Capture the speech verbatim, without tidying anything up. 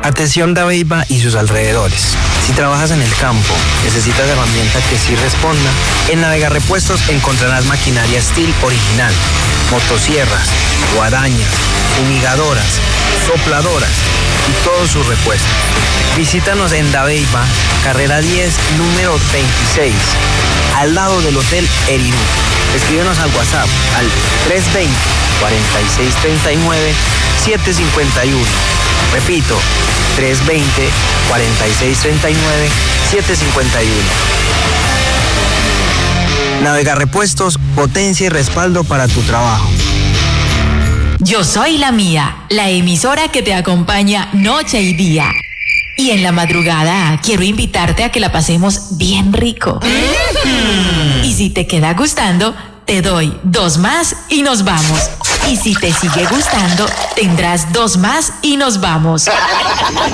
Atención Dabeiba y sus alrededores. Si trabajas en el campo, necesitas herramientas que sí respondan. En Navega Repuestos encontrarás maquinaria Steel original, motosierras, guadañas, fumigadoras, sopladoras y todos sus repuestos. Visítanos en Dabeiba, carrera diez, número veintiséis, al lado del Hotel Erirú. Escríbenos al WhatsApp al tres dos cero, cuatro seis tres nueve, siete cinco uno. Repito, tres dos cero, cuatro seis tres nueve, siete cinco uno. Navega Repuestos, potencia y respaldo para tu trabajo. Yo soy la mía, la emisora que te acompaña noche y día. Y en la madrugada quiero invitarte a que la pasemos bien rico. Mm-hmm. Y si te queda gustando, te doy dos más y nos vamos. Y si te sigue gustando, tendrás dos más y nos vamos.